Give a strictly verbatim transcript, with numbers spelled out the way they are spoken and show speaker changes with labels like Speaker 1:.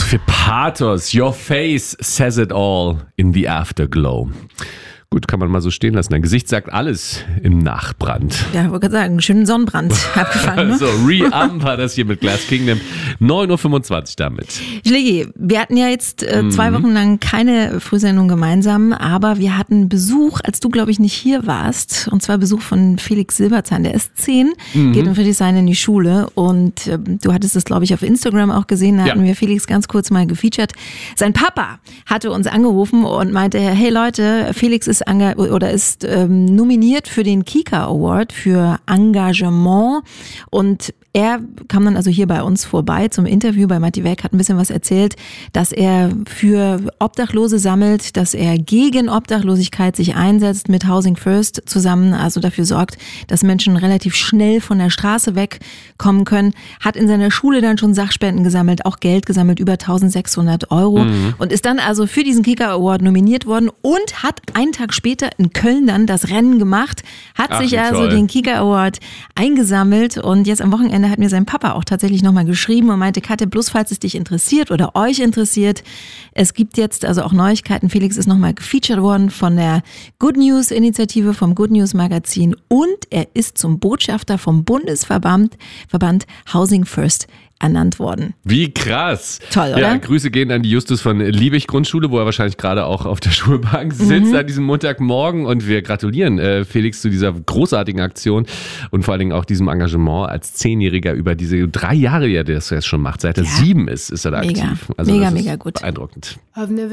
Speaker 1: für Pathos. Your face says it all in the afterglow. Gut, kann man mal so stehen lassen. Dein Gesicht sagt alles im Nachbrand.
Speaker 2: Ja, ich wollte gerade sagen, einen schönen Sonnenbrand abgefangen. Ne?
Speaker 1: So, Re-Am war das hier mit Glass Kingdom. neun Uhr fünfundzwanzig damit.
Speaker 2: Schlägi, wir hatten ja jetzt äh, zwei Wochen lang keine Frühsendung gemeinsam, aber wir hatten Besuch, als du, glaube ich, nicht hier warst. Und zwar Besuch von Felix Silberzahn. Der ist zehn, mhm. geht im Friedrichshain in die Schule. Und äh, du hattest es, glaube ich, auf Instagram auch gesehen. Da ja. hatten wir Felix ganz kurz mal gefeatured. Sein Papa hatte uns angerufen und meinte, hey Leute, Felix ist Ange- oder ist ähm, nominiert für den Kika Award für Engagement und er kam dann also hier bei uns vorbei zum Interview bei Matti Weg, hat ein bisschen was erzählt, dass er für Obdachlose sammelt, dass er gegen Obdachlosigkeit sich einsetzt mit Housing First zusammen, also dafür sorgt, dass Menschen relativ schnell von der Straße wegkommen können, hat in seiner Schule dann schon Sachspenden gesammelt, auch Geld gesammelt, über eintausendsechshundert Euro mhm. und ist dann also für diesen Kika Award nominiert worden und hat einen Tag später in Köln dann das Rennen gemacht, hat Ach, sich also toll. den Kika Award eingesammelt und jetzt am Wochenende hat mir sein Papa auch tatsächlich nochmal geschrieben und meinte, Katja, bloß falls es dich interessiert oder euch interessiert, es gibt jetzt also auch Neuigkeiten. Felix ist nochmal gefeatured worden von der Good News Initiative, vom Good News Magazin und er ist zum Botschafter vom Bundesverband Verband Housing First ernannt worden.
Speaker 1: Wie krass.
Speaker 2: Toll, oder?
Speaker 1: Ja, Grüße gehen an die Justus von Liebig Grundschule, wo er wahrscheinlich gerade auch auf der Schulbank sitzt mhm. an diesem Montagmorgen und wir gratulieren äh, Felix zu dieser großartigen Aktion und vor allen Dingen auch diesem Engagement als Zehnjähriger über diese drei Jahre, die er das jetzt schon macht. Seit er ja. sieben ist, ist er da
Speaker 2: mega.
Speaker 1: aktiv. Also
Speaker 2: mega,
Speaker 1: das ist
Speaker 2: mega gut.
Speaker 1: Beeindruckend.